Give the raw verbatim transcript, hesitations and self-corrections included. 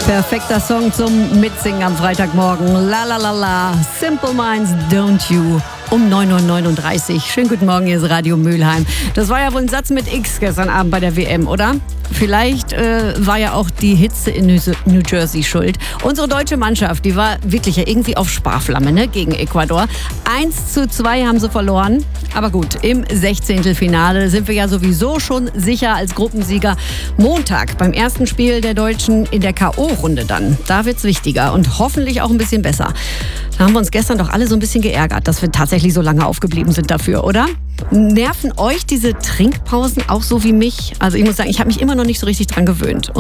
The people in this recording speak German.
Perfekter Song zum Mitsingen am Freitagmorgen. La la la la. Simple Minds, Don't You. Um neun Uhr neununddreißig. Schönen guten Morgen, hier ist Radio Mülheim. Das war ja wohl ein Satz mit X gestern Abend bei der W M, oder? Vielleicht äh, war ja auch die Hitze in New Jersey schuld. Unsere deutsche Mannschaft, die war wirklich ja irgendwie auf Sparflamme, ne, gegen Ecuador. eins zu zwei haben sie verloren. Aber gut, im Sechzehntelfinale sind wir ja sowieso schon sicher als Gruppensieger. Montag beim ersten Spiel der Deutschen in der K O-Runde dann. Da wird's wichtiger und hoffentlich auch ein bisschen besser. Da haben wir uns gestern doch alle so ein bisschen geärgert, dass wir tatsächlich so lange aufgeblieben sind dafür, oder? Nerven euch diese Trinkpausen auch so wie mich? Also ich muss sagen, ich habe mich immer noch nicht so richtig dran gewöhnt.